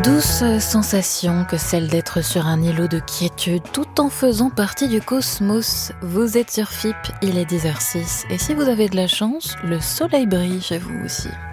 Douce sensation que celle d'être sur un îlot de quiétude tout en faisant partie du cosmos. Vous êtes sur FIP, il est 10h06 et si vous avez de la chance, le soleil brille chez vous aussi.